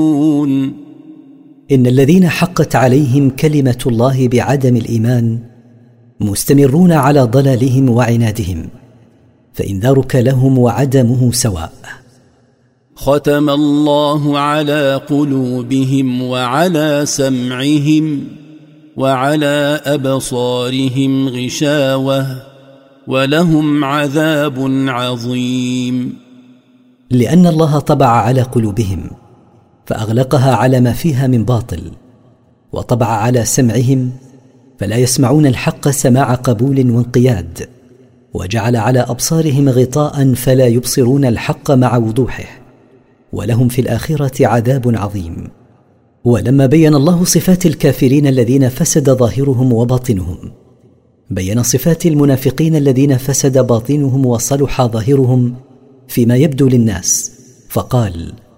إن الذين حقت عليهم كلمة الله بعدم الإيمان مستمرون على ضلالهم وعنادهم، فإنذارك لهم وعدمه سواء. ختم الله على قلوبهم وعلى سمعهم وعلى أبصارهم غشاوة ولهم عذاب عظيم. لأن الله طبع على قلوبهم فأغلقها على ما فيها من باطل، وطبع على سمعهم فلا يسمعون الحق سماع قبول وانقياد، وجعل على أبصارهم غطاء فلا يبصرون الحق مع وضوحه، ولهم في الآخرة عذاب عظيم. ولما بين الله صفات الكافرين الذين فسد ظاهرهم وباطنهم، بين صفات المنافقين الذين فسد باطنهم وصلح ظاهرهم فيما يبدو للناس، فقال: